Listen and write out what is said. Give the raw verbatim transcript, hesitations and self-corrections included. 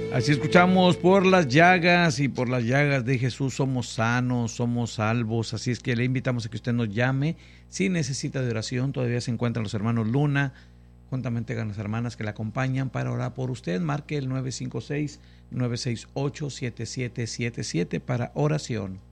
Así escuchamos, por las llagas y por las llagas de Jesús somos sanos, somos salvos. Así es que le invitamos a que usted nos llame. Si necesita de oración, todavía se encuentran los hermanos Luna, juntamente con las hermanas que la acompañan para orar por usted. Marque el nueve cinco seis, nueve seis ocho, siete siete siete siete para oración.